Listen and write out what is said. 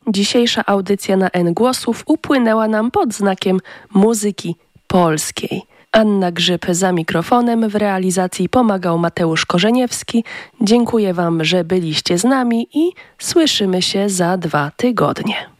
dzisiejsza audycja na N Głosów upłynęła nam pod znakiem muzyki polskiej. Anna Grzyb za mikrofonem, w realizacji pomagał Mateusz Korzeniewski. Dziękuję Wam, że byliście z nami i słyszymy się za 2 tygodnie.